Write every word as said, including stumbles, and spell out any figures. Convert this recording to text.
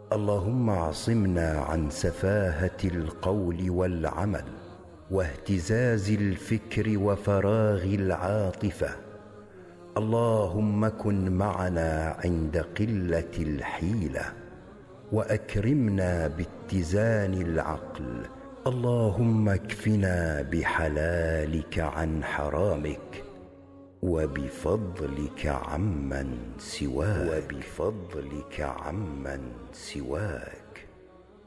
اللهم اعصمنا عن سفاهة القول والعمل واهتزاز الفكر وفراغ العاطفة. اللهم كن معنا عند قلة الحيلة وأكرمنا باتزان العقل. اللهم اكفنا بحلالك عن حرامك وبفضلك عمن سواك وبفضلك عمن سواك